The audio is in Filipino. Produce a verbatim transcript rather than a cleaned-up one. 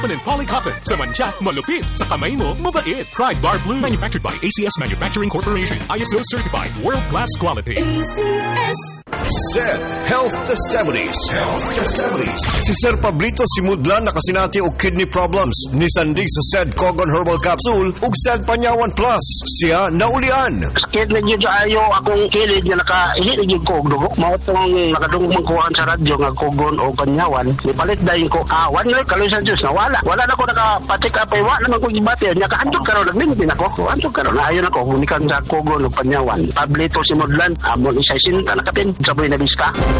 and polycotton. Sa mancha, malupit. Sa kamay mo, mabait. Try Bar Blue. Manufactured by A C S Manufacturing Corporation. I S O certified. World-class quality. A C S. Sir Health Testimonies. Health Testimonies. Si Sir Pablito Simudlan nakasinati og kidney problems. Ni Sandig sa Said Cogon Herbal Capsule ug Said Panyawan Plus. Siya naulian. Sakit na dyan ayo akong kilid nga naka-ihi na dyan ko og dugo. Mao tong nakadungmang kuhaan sa radyo nga Cogon o Panyawan. Ipalit dahin ko, ah, one week, kaloy sa Diyos, nawala. Wala na ko nakapatik up, eh, wala naman ko gibati. Nakahandog ka ron, nagminitin ako. Handog ka ron, ayaw na ko, hunikan sa Cogon o Panyawan. Pablito Simudlan, amon isa sinta nakapin, saboy na biska.